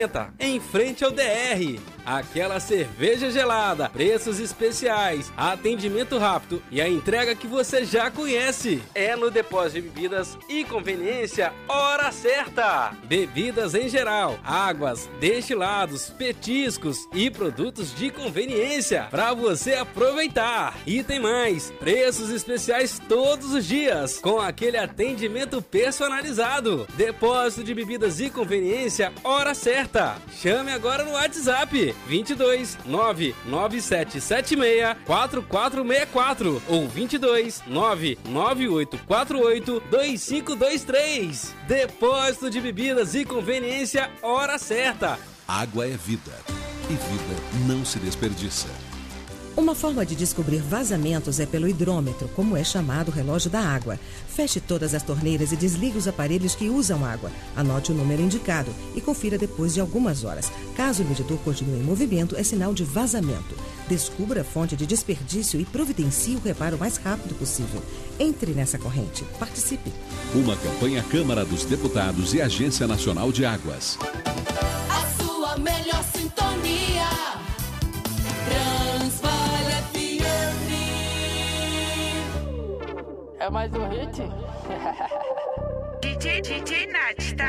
Em frente ao DR, aquela cerveja gelada, preços especiais, atendimento rápido e a entrega que você já conhece. É no Depósito de Bebidas e Conveniência Hora Certa. Bebidas em geral, águas, destilados, petiscos e produtos de conveniência para você aproveitar. E tem mais, preços especiais todos os dias, com aquele atendimento personalizado. Depósito de Bebidas e Conveniência Hora Certa. Chame agora no WhatsApp 22 99776 4464 ou 22 99848 2523. Depósito de Bebidas e Conveniência Hora Certa. Água é vida e vida não se desperdiça. Uma forma de descobrir vazamentos é pelo hidrômetro, como é chamado o relógio da água. Feche todas as torneiras e desligue os aparelhos que usam água. Anote o número indicado e confira depois de algumas horas. Caso o medidor continue em movimento, é sinal de vazamento. Descubra a fonte de desperdício e providencie o reparo o mais rápido possível. Entre nessa corrente. Participe. Uma campanha Câmara dos Deputados e Agência Nacional de Águas. A sua melhor sintonia. É mais um hit? DJ Nath, tá?